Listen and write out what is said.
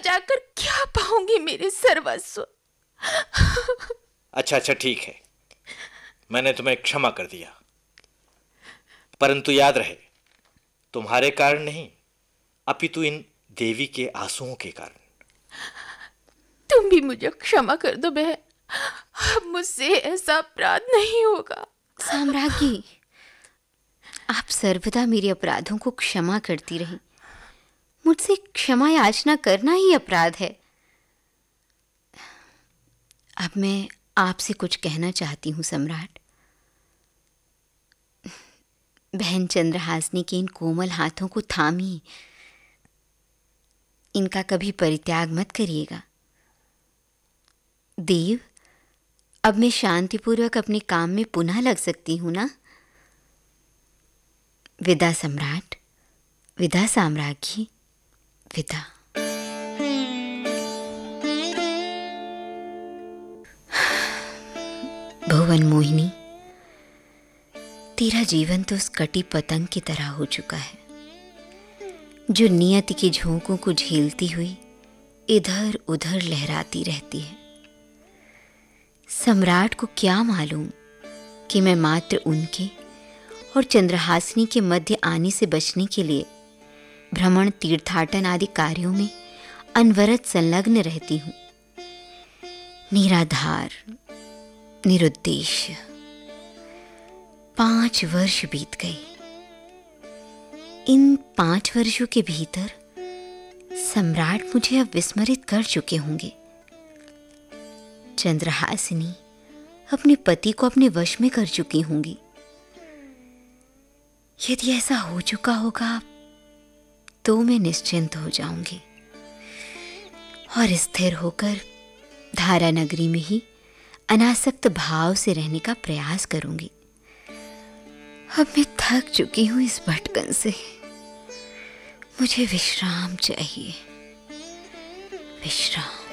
जाकर क्या पाऊंगी मेरे सर्वस्व। अच्छा ठीक है, मैंने तुम्हें क्षमा कर दिया, परंतु याद रहे, तुम्हारे कारण नहीं, अपितु इन देवी के आंसुओं के कारण। तुम भी मुझे क्षमा कर दो बहन, अब मुझसे ऐसा अपराध नहीं होगा। साम्राज्ञी, आप सर्वदा मेरे अपराधों को क्षमा करती रहीं। मुझसे क्षमा याचना करना ही अपराध है। अब मैं आपसे कुछ कहना चाहती हूँ सम्राट। बहन चंद्रहासिनी के इन कोमल हाथों को थामिए, इनका कभी परित्याग मत करिएगा। देव, अब मैं शांतिपूर्वक अपने काम में पुनः लग सकती हूँ ना? विदा सम्राट, विदा साम्राज्ञी, विदा। भुवन मोहिनी, तेरा जीवन तो उस कटी पतंग की तरह हो चुका है, जो नियति के झोंकों को झेलती हुई इधर उधर लहराती रहती है। सम्राट को क्या मालूम कि मैं मात्र उनके और चंद्रहासिनी के मध्य आने से बचने के लिए भ्रमण, तीर्थाटन आदि कार्यों में अनवरत संलग्न रहती हूँ। निराधार, निरुद्देश्य 5 वर्ष बीत गए। इन 5 वर्षों के भीतर सम्राट मुझे अब विस्मरित कर चुके होंगे। चंद्रहासिनी अपने पति को अपने वश में कर चुकी होंगी। यदि ऐसा हो चुका होगा तो मैं निश्चिंत हो जाऊंगी और स्थिर होकर धारा नगरी में ही अनासक्त भाव से रहने का प्रयास करूंगी। अब मैं थक चुकी हूं इस भटकन से, मुझे विश्राम चाहिए, विश्राम।